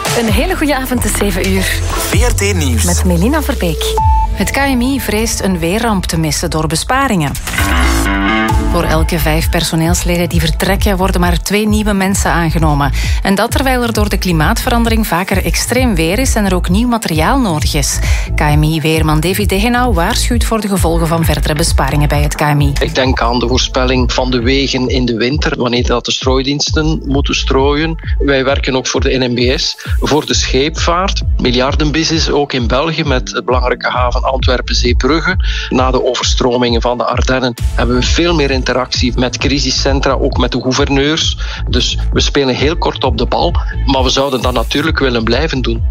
Een hele goede avond, het is 7 uur. VRT Nieuws. Met Melina Verbeek. Het KMI vreest een weerramp te missen door besparingen. Voor elke 5 personeelsleden die vertrekken worden maar 2 nieuwe mensen aangenomen. En dat terwijl er door de klimaatverandering vaker extreem weer is en er ook nieuw materiaal nodig is. KMI-weerman David Degenau waarschuwt voor de gevolgen van verdere besparingen bij het KMI. Ik denk aan de voorspelling van de wegen in de winter, wanneer dat de strooidiensten moeten strooien. Wij werken ook voor de NMBS, voor de scheepvaart. Miljardenbusiness ook in België met de belangrijke haven Antwerpen-Zeebrugge. Na de overstromingen van de Ardennen hebben we veel meer interactie met crisiscentra, ook met de gouverneurs. Dus we spelen heel kort op de bal, maar we zouden dat natuurlijk willen blijven doen.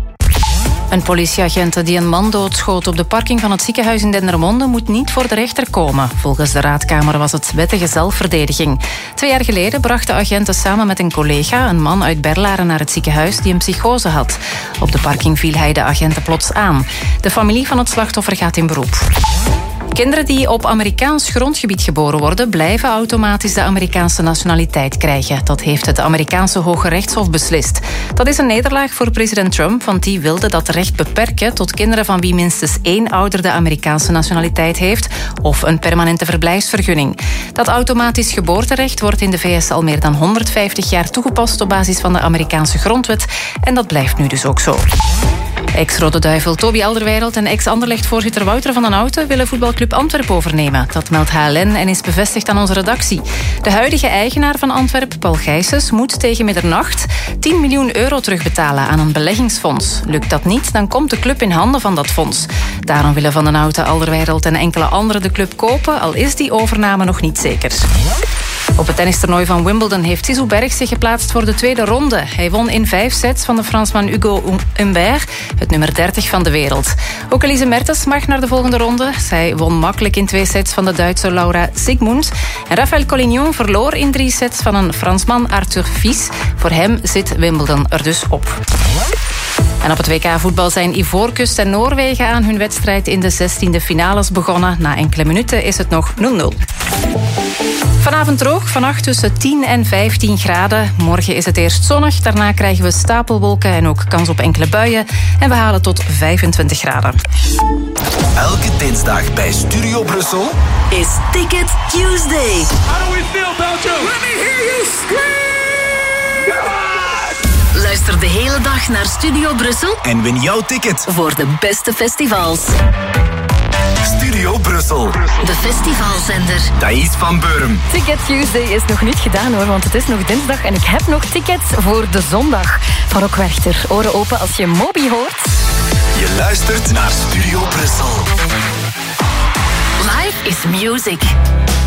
Een politieagent die een man doodschoot op de parking van het ziekenhuis in Dendermonde moet niet voor de rechter komen. Volgens de raadkamer was het wettige zelfverdediging. 2 jaar geleden brachten agenten samen met een collega een man uit Berlaren naar het ziekenhuis die een psychose had. Op de parking viel hij de agenten plots aan. De familie van het slachtoffer gaat in beroep. Kinderen die op Amerikaans grondgebied geboren worden, blijven automatisch de Amerikaanse nationaliteit krijgen. Dat heeft het Amerikaanse Hoge Rechtshof beslist. Dat is een nederlaag voor president Trump, want die wilde dat recht beperken tot kinderen van wie minstens 1 ouder de Amerikaanse nationaliteit heeft of een permanente verblijfsvergunning. Dat automatisch geboorterecht wordt in de VS al meer dan 150 jaar toegepast op basis van de Amerikaanse grondwet en dat blijft nu dus ook zo. Ex-Rode Duivel Toby Alderweireld en ex-Anderlecht-voorzitter Wouter van den Houten willen voetbalclub Antwerpen overnemen. Dat meldt HLN en is bevestigd aan onze redactie. De huidige eigenaar van Antwerpen, Paul Gijsens, moet tegen middernacht 10 miljoen euro terugbetalen aan een beleggingsfonds. Lukt dat niet, dan komt de club in handen van dat fonds. Daarom willen Van den Houten, Alderweireld en enkele anderen de club kopen, al is die overname nog niet zeker. Op het tennistoernooi van Wimbledon heeft Zizou Berg zich geplaatst voor de tweede ronde. Hij won in 5 sets van de Fransman Hugo Humbert, het nummer 30 van de wereld. Ook Elise Mertens mag naar de volgende ronde. Zij won makkelijk in 2 sets van de Duitse Laura Sigmund. En Raphaël Collignon verloor in 3 sets van een Fransman, Arthur Fils. Voor hem zit Wimbledon er dus op. En op het WK-voetbal zijn Ivoorkust en Noorwegen aan hun wedstrijd in de 16e finales begonnen. Na enkele minuten is het nog 0-0. Vanavond droog, vannacht tussen 10 en 15 graden. Morgen is het eerst zonnig, daarna krijgen we stapelwolken en ook kans op enkele buien. En we halen tot 25 graden. Elke dinsdag bij Studio Brussel is Ticket Tuesday. How do we feel, Belgium? Let me hear you scream! Come on! Luister de hele dag naar Studio Brussel en win jouw ticket voor de beste festivals. Studio Brussel. De festivalzender. Thais van Beurum. Ticket Tuesday is nog niet gedaan hoor, want het is nog dinsdag en ik heb nog tickets voor de zondag. Van Rock Werchter. Oren open als je Moby hoort. Je luistert naar Studio Brussel. Live is music.